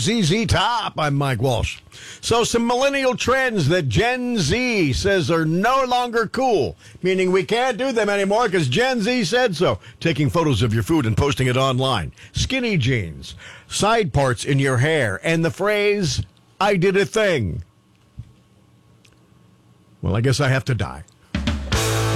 ZZ Top. I'm Mike Walsh. So some millennial trends that Gen Z says are no longer cool, meaning we can't do them anymore because Gen Z said so. Taking photos of your food and posting it online. Skinny jeans, side parts in your hair, and the phrase, I did a thing. Well, I guess I have to die.